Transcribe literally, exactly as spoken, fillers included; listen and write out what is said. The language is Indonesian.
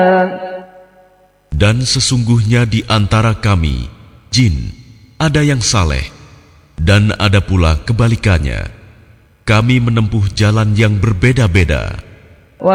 Dan sesungguhnya di antara kami, jin, ada yang saleh, dan ada pula kebalikannya. Kami menempuh jalan yang berbeda-beda.